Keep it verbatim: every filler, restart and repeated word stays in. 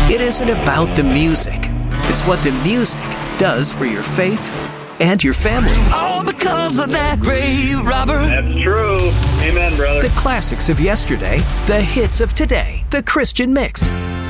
It isn't about the music. It's what the music does for your faith and your family. All because of that grave robber. That's true. Amen, brother. The classics of yesterday, the hits of today. The Christian Mix.